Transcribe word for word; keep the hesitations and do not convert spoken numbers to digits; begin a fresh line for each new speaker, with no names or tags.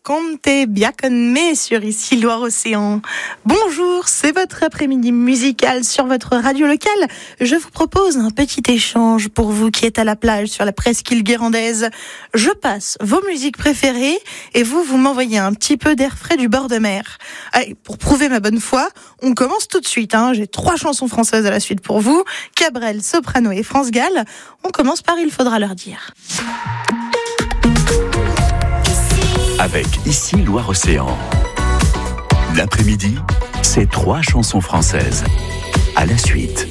Conte bien con me sur ici Loire-Océan. Bonjour, c'est votre après-midi musical sur votre radio locale. Je vous propose un petit échange pour vous qui êtes à la plage sur la presqu'île guérandaise. Je passe vos musiques préférées et vous, vous m'envoyez un petit peu d'air frais du bord de mer. Allez, pour prouver ma bonne foi, on commence tout de suite. Hein. J'ai trois chansons françaises à la suite pour vous. Cabrel, Soprano et France Gall. On commence par Il faudra leur dire.
Avec Ici Loire-Océan. L'après-midi, c'est trois chansons françaises. À la suite.